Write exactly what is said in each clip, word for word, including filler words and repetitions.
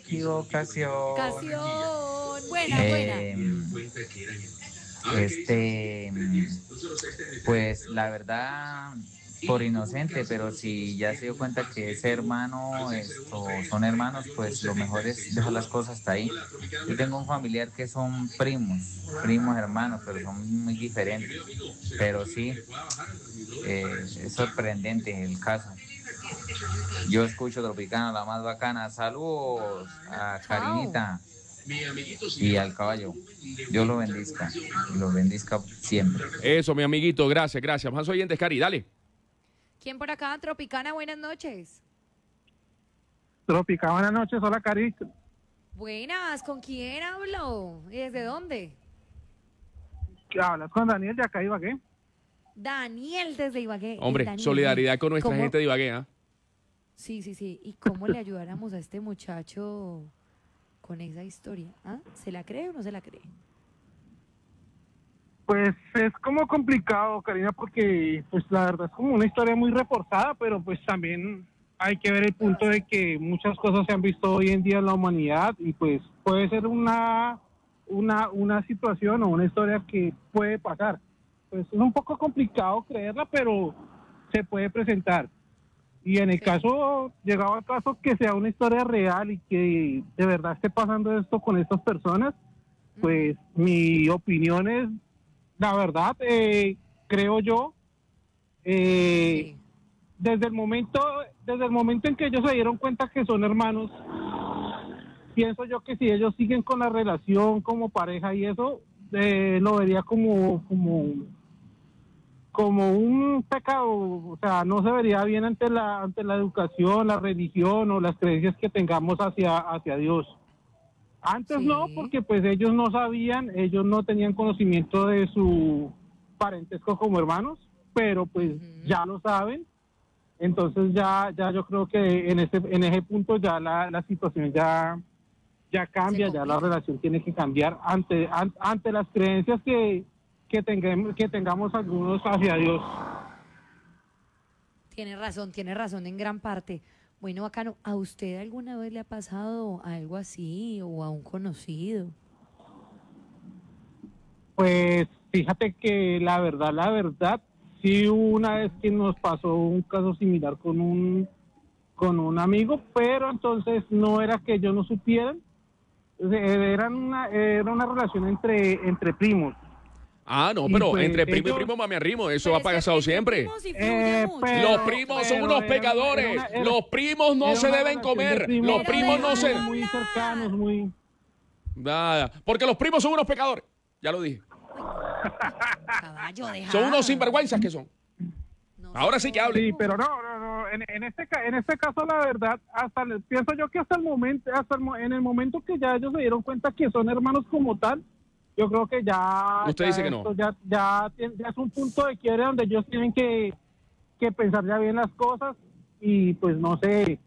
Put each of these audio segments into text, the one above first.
equivocación. Ocasión. Buena, buena. Eh, este, pues la verdad, por inocente, pero si ya se dio cuenta que ese hermano, esto, son hermanos, pues lo mejor es dejar las cosas hasta ahí. Yo tengo un familiar que son primos, primos hermanos, pero son muy diferentes. Pero sí, eh, es sorprendente el caso. Yo escucho Tropicana, la más bacana. Saludos a Chao. Karinita y al caballo. Dios lo bendizca y lo bendizca siempre. Eso, mi amiguito, gracias, gracias. Más oyentes, Cari, dale. ¿Quién por acá? Tropicana, buenas noches. Trópica, buenas noches, hola Cari. Buenas, ¿con quién hablo? ¿Y desde dónde? Hablas con Daniel de acá Ibagué. Daniel desde Ibagué. Hombre, Daniel, solidaridad con nuestra ¿cómo? gente de Ibagué, ¿ah? Sí, sí, sí. ¿Y cómo le ayudáramos a este muchacho con esa historia? ¿Ah? ¿Se la cree o no se la cree? Pues es como complicado, Karina, porque pues la verdad es como una historia muy reforzada, pero pues también hay que ver el punto de que muchas cosas se han visto hoy en día en la humanidad y pues puede ser una una una situación o una historia que puede pasar. Pues es un poco complicado creerla, pero se puede presentar. Y en el Sí. caso, llegado al caso que sea una historia real y que de verdad esté pasando esto con estas personas, pues mi opinión es, la verdad, eh, creo yo, eh, Sí. desde el momento, desde el momento en que ellos se dieron cuenta que son hermanos, pienso yo que si ellos siguen con la relación como pareja y eso, eh, lo vería como, como, como un pecado, o sea, no se vería bien ante la, ante la educación, la religión o las creencias que tengamos hacia, hacia Dios. Antes no, Sí. porque pues ellos no sabían, ellos no tenían conocimiento de su parentesco como hermanos, pero pues Ujú. ya lo saben. Entonces ya, ya yo creo que en ese, en ese punto ya la, la situación ya, ya Se cambia, ya la complica. relación tiene que cambiar ante, an- ante las creencias que, que tengamos, que tengamos algunos hacia Dios. Tiene razón, tiene razón en gran parte. Bueno, bacano, ¿a usted alguna vez le ha pasado algo así o a un conocido? Pues fíjate que la verdad, la verdad, sí hubo una vez que nos pasó un caso similar con un con un amigo, pero entonces no era que yo no supiera, eh, eran una, era una relación entre entre primos. Ah, no, Y pero pues entre primo y ellos, primo, mami arrimo, eso Pero ha es que pasado entre siempre. primos sí fluye eh, mucho. pero, Los primos son pero unos era una, era pecadores. una, era, Los primos no era se una deben relación de comer. primos Los Pero primos no déjalo se... muy, muy cercanos, hablar. muy... Nada, porque los primos son unos pecadores. Ya lo dije. Caballo, deja. Son unos sinvergüenzas que son. No, Ahora sí que señor. hable. Sí, pero no, no, no. En, en este ca- en este caso la verdad, hasta el- pienso yo que hasta el momento, hasta el, mo- en el momento que ya ellos se dieron cuenta que son hermanos como tal, yo creo que ya, Usted ya dice que esto no. ya, ya, tien- ya es un punto de quiebre donde ellos tienen que, que pensar ya bien las cosas y pues no sé,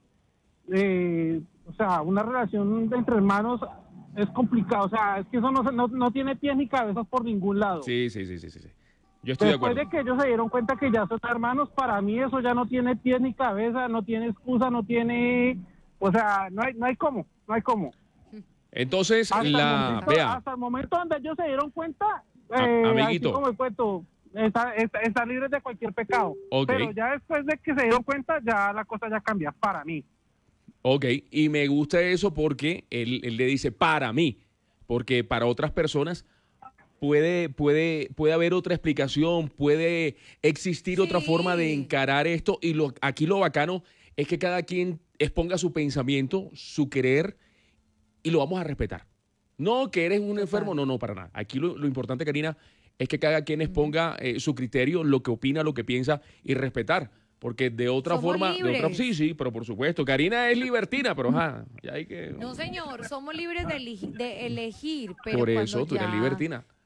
eh, o sea, una relación entre hermanos es complicado, o sea, es que eso no, se- no, no tiene pies ni cabezas por ningún lado. Sí, sí, sí, sí, sí, sí. Yo estoy de Después acuerdo. de que ellos se dieron cuenta que ya son hermanos, para mí eso ya no tiene pies ni cabeza, no tiene excusa, no tiene, o sea, no hay, no hay cómo, no hay cómo. Entonces, Hasta el la... momento, Vea, hasta el momento donde ellos se dieron cuenta, a- eh, así amiguito. como el cuento, está, está, está libres de cualquier pecado. Ok. Pero ya después de que se dieron cuenta, ya la cosa ya cambia para mí. Ok, y me gusta eso porque él, él le dice para mí, porque para otras personas puede, puede, puede haber otra explicación, puede existir otra forma de Sí. encarar esto y lo, aquí lo bacano es que cada quien exponga su pensamiento, su querer y lo vamos a respetar. No que eres un Total. enfermo, no, no, para nada. Aquí lo, lo importante, Karina, es que cada quien exponga eh, su criterio, lo que opina, lo que piensa y respetar. Porque de otra Somos forma, de otra, libres. sí, sí, pero por supuesto, Karina es libertina, pero ajá, ya hay que... No, señor, somos libres de, elegi- de elegir, pero Por cuando eso, tú eres ya libertina.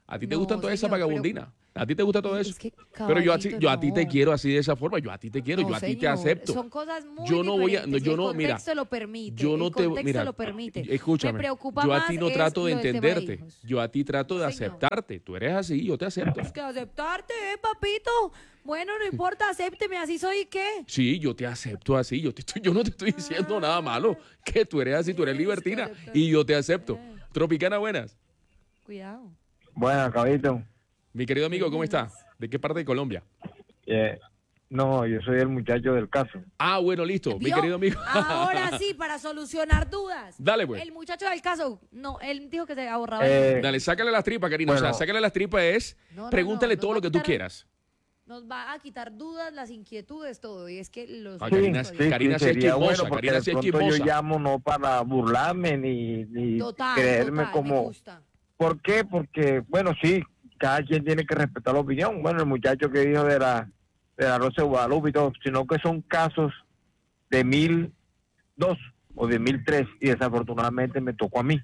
A ti te No, gusta toda esa señor, pero- vagabundina. A ti te gusta todo Es eso. que, Pero yo a, ti, caballito, yo a ti te no. quiero así de esa forma. Yo a ti te quiero. No, yo a ti te señor, acepto. Son cosas muy Yo no voy a- diferentes, yo y no- el mira, contexto lo permite. Yo no el te, contexto mira, lo permite. escúchame, Me preocupa yo a más ti no es trato de lo del tema de entenderte, hijos. yo a ti trato de Señor. aceptarte, tú eres así, yo te acepto. Es que aceptarte, ¿eh, papito? Bueno, no importa, acépteme, así soy, ¿qué? Sí, yo te acepto así, yo, te estoy- yo no te estoy diciendo nada malo, que tú eres así, tú eres Es que libertina aceptar- y yo te acepto. Eh. Tropicana, buenas. Cuidado. Bueno, caballito. Mi querido amigo, ¿cómo está? Buenas. ¿De qué parte de Colombia? Eh, no, yo soy el muchacho del caso. Ah, bueno, listo, mi ¿Vio? querido amigo. Ahora sí, para solucionar dudas. Dale, pues. El muchacho del caso, no, él dijo que se ahorraba. Eh, Dale, sácale las tripas, Karina. O sea, Bueno. sácale las tripas es, No, no, pregúntale no, todo nos lo va que a tú quitar- quieras. Nos va a quitar dudas, las inquietudes, todo. Y es que los... Ah, Sí, Karina, sí, Karina sí, sí es sería chismosa, bueno, porque Karina de sí es pronto chismosa. yo llamo no para burlarme ni, ni Total, creerme total, me como... gusta. ¿Por qué? Porque, bueno, sí, cada quien tiene que respetar la opinión. Bueno, el muchacho que dijo de la, de la Rosa de Guadalupe y todo, sino que son casos de mil dos o de mil tres y desafortunadamente me tocó a mí.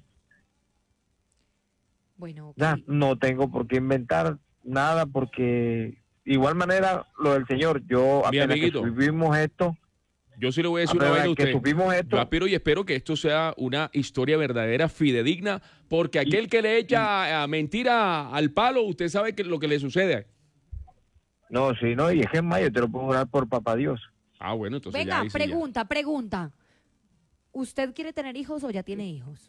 Bueno, ok. Ya, no tengo por qué inventar nada porque igual manera lo del señor, yo Mi apenas que amiguito. vivimos esto, Yo sí le voy a decir una apenas vaina a que usted. supimos esto, Yo aspiro y espero que esto sea una historia verdadera, fidedigna, porque aquel que le echa a mentira al palo, usted sabe que lo que le sucede. no, sí, no, y es que es más, yo te lo puedo jurar por papá Dios. Ah, bueno, entonces ya Venga, ahí sí ya. pregunta, pregunta. ¿Usted quiere tener hijos o ya tiene hijos?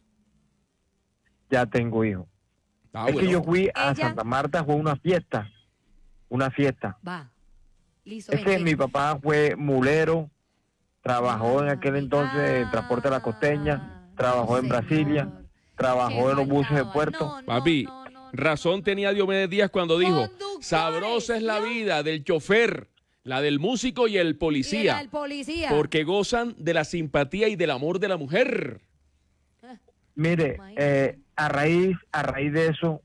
Ya tengo hijos. Ah, es bueno. que yo fui a Ella- Santa Marta, fue una fiesta, una fiesta. Va. Listo. Es ven, que ven. mi papá fue mulero, trabajó en Ah, aquel mi- entonces en Transporte de la Costeña, ah, trabajó no, en Brasilia, señor. trabajó Qué en los buses de faltaba. puerto. No, no, Papi, no, no, no, razón no, tenía Diomedes Díaz cuando dijo, Conductores, sabrosa es la ¿no? vida del chofer, la del músico y el Y policía, era el policía. porque gozan de la simpatía y del amor de la mujer. Mire, Imagínate. eh, a raíz, a raíz de eso,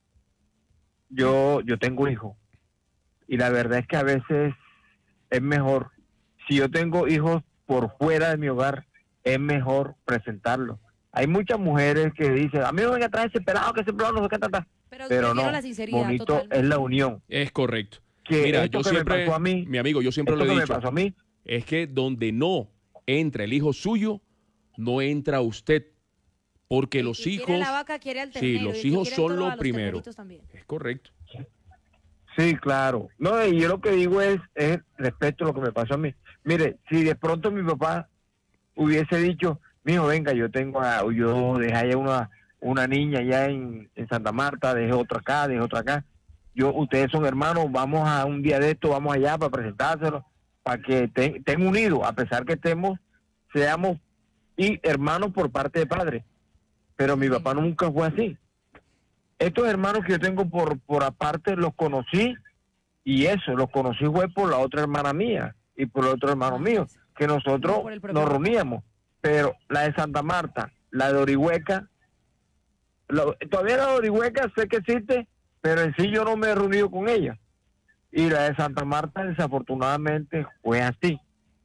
yo, yo tengo un hijo. Y la verdad es que a veces es mejor, si yo tengo hijos por fuera de mi hogar, es mejor presentarlos. Hay muchas mujeres que dicen, a mí no me venga a traer ese pelado, que ese pelado no sé qué tanta. Pero, Pero prefiero no, la sinceridad, bonito totalmente. es la unión. Es correcto. Que Mira, esto yo que me siempre, pasó a mí, mi amigo, yo siempre Esto lo he que me dicho, pasó a mí, es que donde no entra el hijo suyo, no entra usted. Porque Y- los y quiere hijos, la vaca, quiere al sí, ternero, los y el que hijos quiere son todo lo a los primero. terneritos también. es correcto. sí, claro. No, y yo lo que digo es, es respecto a lo que me pasó a mí. Mire, si de pronto mi papá hubiese dicho, mijo, venga, yo tengo a, yo dejé allá una, una niña allá en, en Santa Marta, dejé otra acá, dejé otra acá. Yo, ustedes son hermanos, vamos a un día de esto, vamos allá para presentárselo, para que estén, estén unidos, a pesar que estemos, seamos y hermanos por parte de padre. Pero mi papá nunca fue así. Estos hermanos que yo tengo por, por aparte los conocí, y eso, los conocí fue por la otra hermana mía y por el otro hermano Ah, mío, sí. que nosotros No por el propio nos papá. reuníamos. Pero la de Santa Marta, la de Orihueca, lo- todavía la de Orihueca sé que existe, pero en sí yo no me he reunido con ella. Y la de Santa Marta desafortunadamente fue así.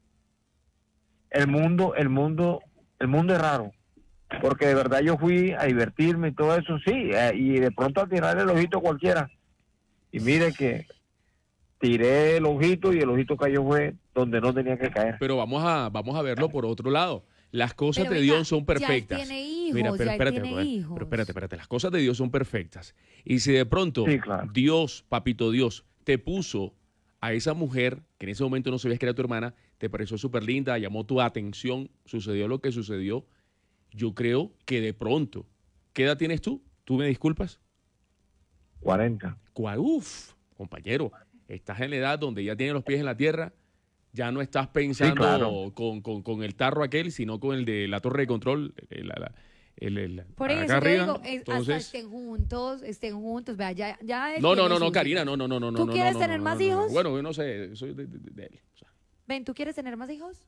El mundo, el mundo, el mundo es raro. Porque de verdad yo fui a divertirme y todo eso, sí, eh, y de pronto a tirar el ojito a cualquiera. Y mire que tiré el ojito y el ojito cayó fue donde no tenía que caer. Pero vamos a, vamos a verlo por otro lado. Las cosas Pero de venga, Dios son ya él perfectas. tiene hijos, Mira, pero ya él espérate, tiene pero- hijos. pero espérate, espérate. Las cosas de Dios son perfectas. Y si de pronto Sí, claro. Dios, papito Dios, te puso a esa mujer que en ese momento no sabías que era tu hermana, te pareció súper linda, llamó tu atención, sucedió lo que sucedió, yo creo que de pronto, ¿qué edad tienes tú? ¿Tú me disculpas? cuarenta. ¿Cuál? Uf, compañero, estás en la edad donde ya tienes los pies en la tierra, ya no estás pensando claro. con, con- con el tarro aquel, sino con el de la torre de control, el, la- el- el- Por acá eso yo arriba. digo, es- hasta Entonces, estén juntos, estén juntos, vea, ya, ya él no, no, tiene no, no, sus Karina, hijos. no, no, no, no. ¿Tú no, quieres no, tener no, más no, no. hijos? Bueno, yo no sé, soy de, de- de él. o sea. Ven, ¿tú quieres tener más hijos?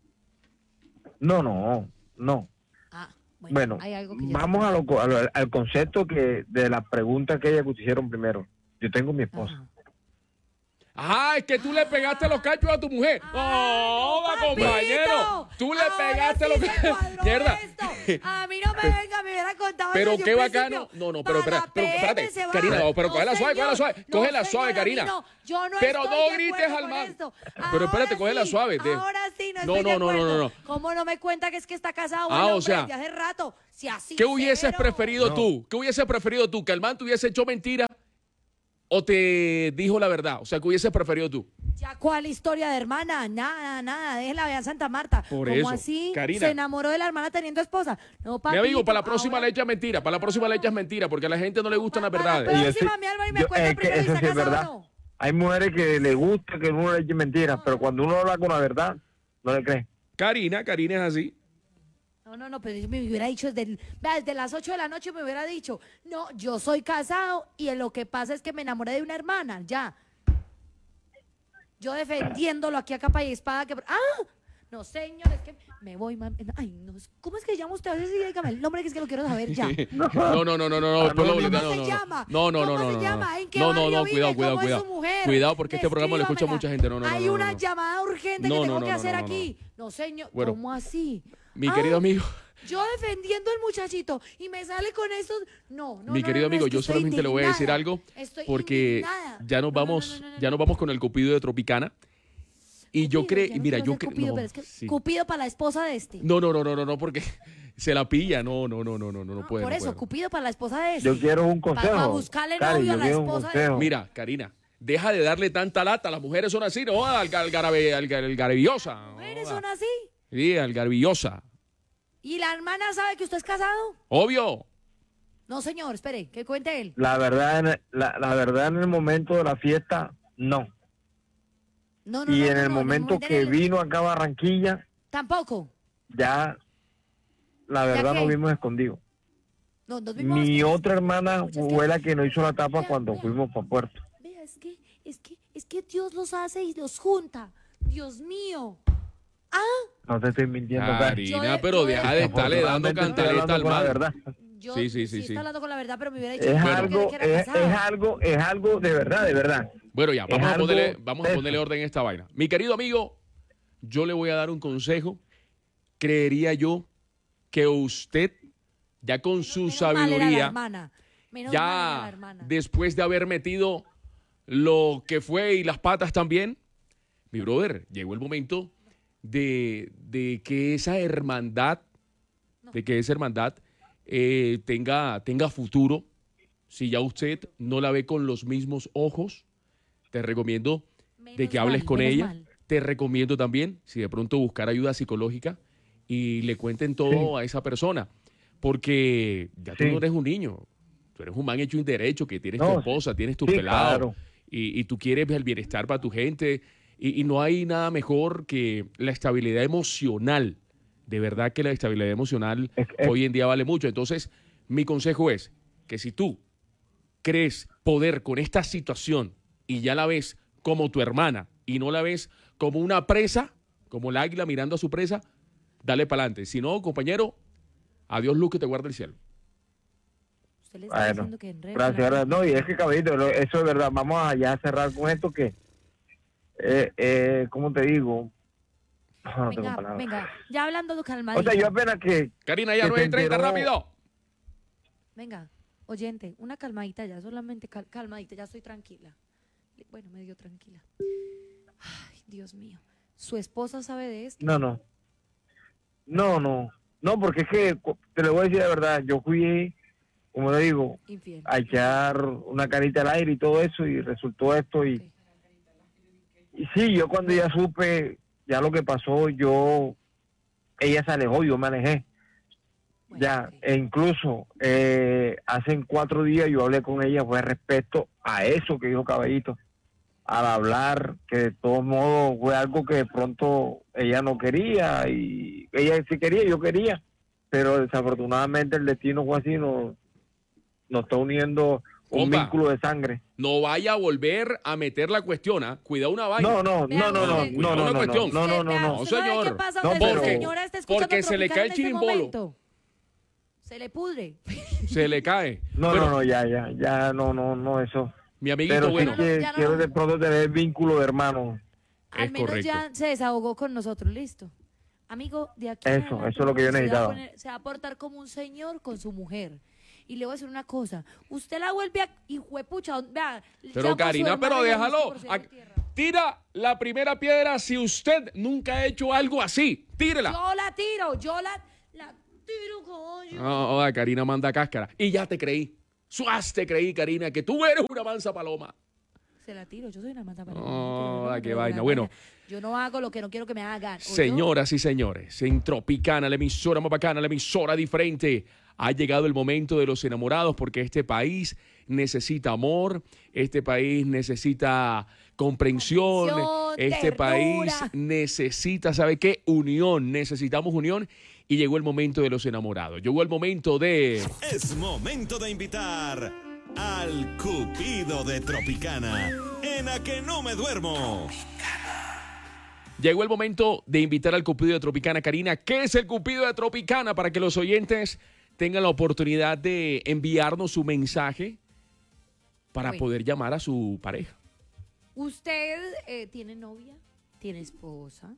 No, no, no. Ah, bueno, Bueno, hay algo que ya vamos está- a lo, a lo- al concepto que de la pregunta que ella que te hicieron primero. Yo tengo mi esposa. Ajá. Ah, es que tú le pegaste los cachos a tu mujer. ¡Oh, ¡Papito! compañero! Tú le Ahora pegaste sí los se cachos. cuadró Mierda. esto. A mí no me venga, me viera contado pero desde qué un bacano. principio. No, no, pero, Para espera, pero P M espérate, se va. Karina, no, pero No, cógela suave, cógela señor. suave, No, cógela señor, suave, a mí Karina. no. Yo no Pero estoy no de grites acuerdo al con man. esto. Pero espérate, Ahora cógela sí, suave, de- Ahora sí, no, No, estoy de no, no, no, acuerdo. no, no. ¿Cómo no me cuenta que es que está casado? Ah, Bueno, o hombre, sea, desde hace rato. Si así ¿Qué hubieses cero. preferido No. tú? ¿Qué hubieses preferido tú? ¿Que el man te hubiese hecho mentira o te dijo la verdad? O sea, ¿qué hubieses preferido tú? ¿Ya cuál historia de hermana? Nada, nada, déjela ver a Santa Marta. Por ¿Cómo eso, así? Karina. Se enamoró de la hermana teniendo esposa. No, Mi papito, amigo, para la próxima ahora- le echas mentira, para la próxima le echas mentira, porque a la gente no le gustan las Para la verdades. Y yo próxima, sí- mi Álvaro, y me yo- cuenta es que primero si eso está sí es casado verdad. o no. Hay mujeres que le gusta que uno le eche mentiras, pero cuando uno habla con la verdad, no le cree. Karina, Karina es así. No, no, no, pero yo me hubiera dicho desde, el- vea, desde las ocho de la noche me hubiera dicho, no, yo soy casado y lo que pasa es que me enamoré de una hermana, ya. Yo defendiéndolo aquí a capa y espada que... ¡Ah! No, señor, es que me voy, mami. Ay, no, ¿cómo es que llama usted? A ver si dígame el nombre que es que lo quiero saber ya. No, no, no, no, no, no, después lo ¿Cómo no, se no, no. llama? No, no, no, ¿Cómo no, se no, llama? no. ¿En qué No, no, barrio no, vive? cuidado, cuidado, ¿Cómo es cuidado. su mujer? Cuidado porque este programa lo escucha Descríbamela. mucha gente. No, no, no, Hay no, no, una no. llamada urgente No, que no, tengo no, que no, hacer no, no, aquí. No, señor, Bueno, ¿cómo así? Mi Ah, querido amigo, Yo defendiendo al muchachito y me sale con eso. No, no, mi no, querido no, no, amigo, es que yo estoy solamente le voy a decir indignada. algo Estoy porque indignada. ya nos No, no, no, vamos, no, no, ya no. nos vamos con el Cupido de Tropicana. Y yo Cupido, creo, ya no mira, quiero yo ser creo, Cupido, no, pero es que sí. Cupido para la esposa de este. No, no, no, no, no, no, porque se la pilla. No, no, no, no, no, no, no No, puede. por no eso, puede. Cupido para la esposa de este. Yo quiero un Para consejo. buscarle Cari, novio a yo la quiero un esposa de- consejo. Mira, Karina, deja de darle tanta lata. Las mujeres son así, ¿no? Al, al, garabe- al, al garavillosa. Mujeres No, son así. Sí, al garavillosa. ¿Y la hermana sabe que usted es casado? Obvio. No, señor, espere, que cuente él. La verdad, en el- la, la verdad en el momento de la fiesta, no. No, no, Y no, en no, el no, momento en que el- vino acá a Barranquilla, Tampoco. ya la verdad qué? nos vimos escondidos. No, nos vimos Mi escondidos. otra hermana Pucha, es que- fue la que nos hizo la tapa Vea, cuando vea. fuimos para Puerto. Vea, es que, es que, es que Dios los hace y los junta. Dios mío. Ah, No te estoy mintiendo, Cari. Yo Karina, de- pero yo de- deja de estarle dando Afortunadamente estoy cantaleta hablando al con la man. verdad. yo Sí, sí, sí, sí. está hablando con la verdad, pero me hubiera dicho Es que- algo, que era es, casado. es algo, es algo de verdad, de verdad. Bueno, ya, Es vamos a algo ponerle, vamos a de ponerle eso. orden a esta vaina. Mi querido amigo, yo le voy a dar un consejo. Creería yo que usted, ya con su Menos mal era la sabiduría, hermana. Menos mal era la ya hermana. después de haber metido lo que fue y las patas también, mi brother, llegó el momento de, de que esa hermandad, de que esa hermandad eh, tenga, tenga futuro. Si ya usted no la ve con los mismos ojos, te recomiendo de Menos que hables mal, con menos ella. mal. Te recomiendo también, si de pronto buscar ayuda psicológica y le cuenten todo Sí. a esa persona, porque ya tú Sí. no eres un niño, tú eres un man hecho y derecho, que tienes tu No, esposa, tienes tu sí, pelado, claro. y, y tú quieres el bienestar para tu gente, y, y no hay nada mejor que la estabilidad emocional. De verdad que la estabilidad emocional Es que- hoy en día vale mucho. Entonces, mi consejo es que si tú crees poder con esta situación y ya la ves como tu hermana y no la ves como una presa, como el águila mirando a su presa, dale para adelante. Si no, compañero, adiós luz que te guarde el cielo. Usted le está Bueno, diciendo que enrede gracias, la- gracias. No, y es que, caballito, lo- eso es verdad. Vamos a ya cerrar con esto que, eh, eh, ¿cómo te digo? No, no tengo Venga, palabras. venga, ya hablando O calmadito. sea, yo apenas que, Karina, ya Que nueve se treinta, enteró- rápido. Venga, oyente, una calmadita ya, solamente cal- calmadita, ya estoy tranquila. Bueno, medio tranquila. Ay, Dios mío. ¿Su esposa sabe de esto? no, no. No, no. No, porque es que, cu- te lo voy a decir la verdad, yo fui, como le digo, Infiel. a echar una carita al aire y todo eso, y resultó esto, y, Ok. y sí, yo cuando ya supe ya lo que pasó, yo, ella se alejó, yo me alejé. Bueno, Ya, ok. e incluso eh, hace cuatro días yo hablé con ella, fue respecto a eso que dijo Caballito, al hablar que de todos modos fue algo que de pronto ella no quería, y ella sí quería, yo quería, pero desafortunadamente el destino fue así, nos, nos está uniendo un Compa. vínculo de sangre. No vaya a volver a meter la cuestión, ¿ah? Cuidado una vaina. No, no, Vea no, no, no, usted, no, no, una no, no, cuestión. no, no, no, Vea, no. ¿usted sabe señor. qué pasa No, donde esta pero- señora está escuchando porque se le Tropicana cae el en este chirimbolo. momento? Se le pudre. Se le cae. No, Bueno, no, no, ya, ya, ya, no, no, no, eso. mi amiguito, Pero sí bueno, no, que ya no. quiero de pronto tener vínculo de hermano. Al Es menos correcto. ya se desahogó con nosotros, listo. Amigo, de aquí Eso, en adelante eso es lo que yo se va a necesitaba. poner- se va a portar como un señor con su mujer. Y le voy a decir una cosa, usted la vuelve a... Hijuepucha, vea... Pero llama a su Karina, hermana pero y la déjalo. busca por cielo y Ac- tierra. Tira la primera piedra si usted nunca ha hecho algo así. Tírela. Yo la tiro, yo la, la tiro, coño. No, oh, Karina manda cáscara. Y ya te creí. Suaz te creí, Karina, que tú eres una mansa paloma. Se la tiro, yo soy una mata para Oh, qué vaina. Bueno. Yo no hago lo que no quiero que me hagan. ¿o yo? Señoras y señores, en Tropicana, la emisora más bacana, la emisora diferente, ha llegado el momento de los enamorados porque este país necesita amor, este país necesita comprensión, Comprensión, este ternura. país necesita, ¿sabe qué? Unión, necesitamos unión y llegó el momento de los enamorados. Llegó el momento de... Es momento de invitar al Cupido de Tropicana en A Que No Me Duermo. Llegó el momento de invitar al Cupido de Tropicana. Karina, ¿qué es el Cupido de Tropicana? Para que los oyentes tengan la oportunidad de enviarnos su mensaje para Bueno. poder llamar a su pareja. ¿Usted eh, tiene novia? ¿Tiene esposa?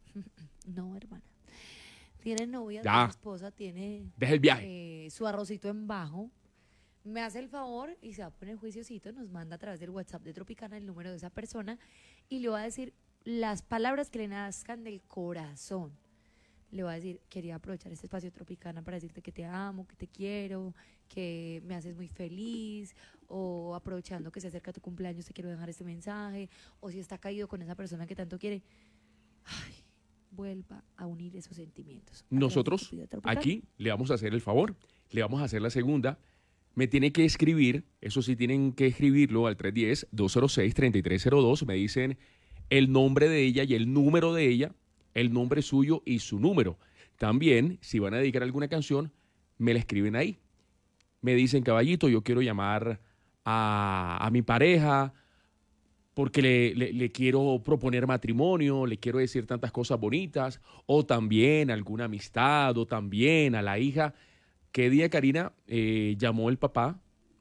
No, hermana. ¿Tiene novia? Ya. ¿Tiene esposa? ¿Tiene Deja el viaje. eh, su arrocito en bajo? Me hace el favor y se va a poner juiciosito, nos manda a través del WhatsApp de Tropicana el número de esa persona y le va a decir las palabras que le nazcan del corazón. Le va a decir, quería aprovechar este espacio Tropicana para decirte que te amo, que te quiero, que me haces muy feliz, o aprovechando que se acerca tu cumpleaños te quiero dejar este mensaje, o si está caído con esa persona que tanto quiere, ay, vuelva a unir esos sentimientos. A través de Nosotros Cupido de Tropicana. aquí le vamos a hacer el favor, le vamos a hacer la segunda. Me tiene que escribir, eso sí tienen que escribirlo al tres uno cero, dos cero seis, tres tres cero dos. Me dicen el nombre de ella y el número de ella, el nombre suyo y su número. También, si van a dedicar alguna canción, me la escriben ahí. Me dicen, caballito, yo quiero llamar a, a mi pareja porque le, le- le quiero proponer matrimonio, le quiero decir tantas cosas bonitas, o también alguna amistad, o también a la hija. ¿Qué día, Karina, eh, llamó el papá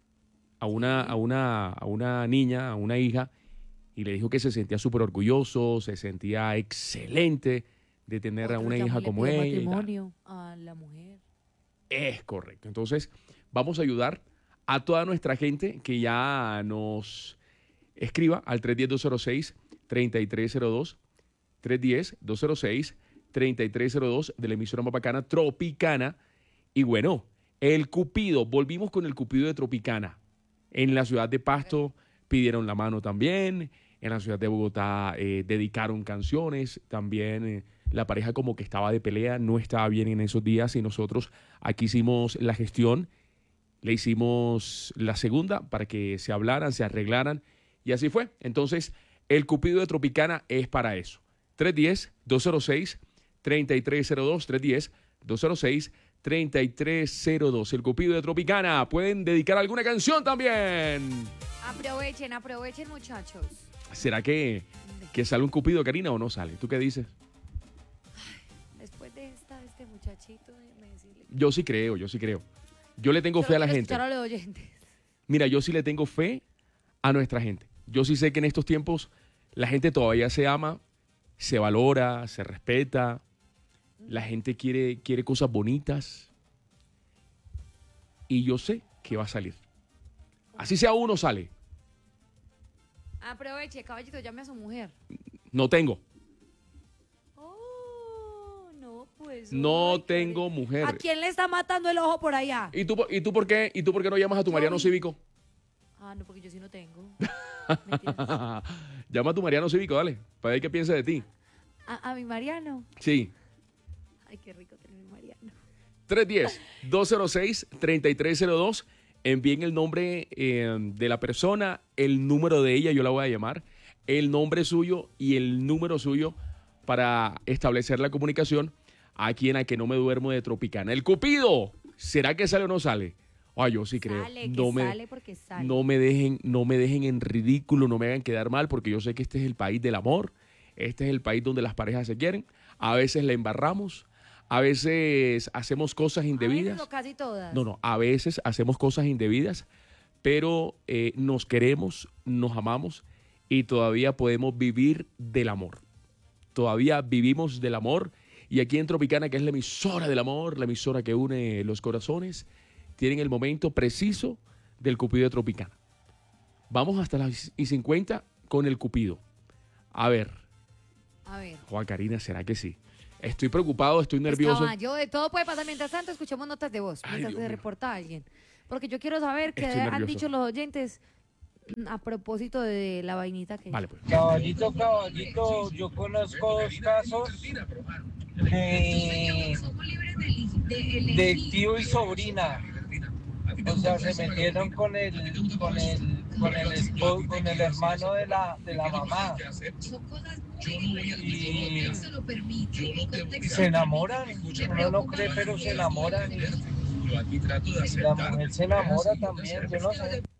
a una, a, una, a una niña, a una hija, y le dijo que se sentía súper orgulloso, se sentía excelente de tener a Otro una llamó y hija le como pidió ella? matrimonio a la mujer. Es correcto. Entonces, vamos a ayudar a toda nuestra gente que ya nos escriba al tres uno cero, dos cero seis, tres tres cero dos, tres uno cero, dos cero seis, tres tres cero dos de la emisora más bacana Tropicana. Y bueno, el Cupido, volvimos con el Cupido de Tropicana. En la ciudad de Pasto pidieron la mano también, en la ciudad de Bogotá eh, dedicaron canciones, también eh, la pareja como que estaba de pelea, no estaba bien en esos días y nosotros aquí hicimos la gestión, le hicimos la segunda para que se hablaran, se arreglaran y así fue. Entonces, el Cupido de Tropicana es para eso. tres uno cero, dos cero seis, tres tres cero dos, tres uno cero, dos cero seis, tres tres cero dos. El Cupido de Tropicana. Pueden dedicar alguna canción también. Aprovechen, aprovechen, muchachos. ¿Será que, que sale un Cupido, Karina, o no sale? ¿Tú qué dices? Después de esta, este muchachito, déjeme decirle. Yo sí creo, yo sí creo. Yo le tengo Solo fe a la quiero gente. escuchar a los oyentes. Mira, yo sí le tengo fe a nuestra gente. Yo sí sé que en estos tiempos la gente todavía se ama, se valora, se respeta. La gente quiere, quiere cosas bonitas. Y yo sé que va a salir. Así sea uno, sale. Aproveche, caballito, llame a su mujer. No tengo. Oh, no, pues. No ay, qué tengo horrible. mujer. ¿A quién le está matando el ojo por allá? ¿Y tú, por- y tú por qué? ¿Y tú por qué no llamas a tu Yo Mariano vi- Cívico? Ah, no, porque yo sí no tengo. Mentiras. Llama a tu Mariano Cívico, dale. Para ver qué piensa de ti. a, a mi Mariano. Sí. Ay, qué rico tener mi Mariano. tres uno cero, dos cero seis, tres tres cero dos. Envíen el nombre eh, de la persona, el número de ella, yo la voy a llamar, el nombre suyo y el número suyo para establecer la comunicación aquí en A Que No Me Duermo de Tropicana. El Cupido, ¿será que sale o no sale? Ay, yo sí creo. Sale, que no me, sale porque sale. no me dejen, no me dejen en ridículo, no me hagan quedar mal, porque yo sé que este es el país del amor, este es el país donde las parejas se quieren. A veces la embarramos, a veces hacemos cosas A indebidas. veces o casi todas. No, no, a veces hacemos cosas indebidas, pero eh, nos queremos, nos amamos y todavía podemos vivir del amor. Todavía vivimos del amor Y aquí en Tropicana, que es la emisora del amor, la emisora que une los corazones, tienen el momento preciso del Cupido de Tropicana. Vamos hasta las y cincuenta con el Cupido. A ver. A ver. Juan Karina, ¿será que sí? Estoy preocupado, estoy nervioso. Yo de todo puede pasar. Mientras tanto, escuchemos notas de voz. Ay, Mientras Dios se mío. reporta a alguien. Porque yo quiero saber qué Estoy han nervioso. dicho los oyentes a propósito de la vainita que... Vale, pues. Caballito, caballito, yo conozco dos casos de, de tío y sobrina. O sea, se metieron con el, con el, con el esposo, con el hermano de la, de la mamá. Y, y se enamoran. Uno no cree, pero se enamoran. Y la mujer se enamora también, yo no sé.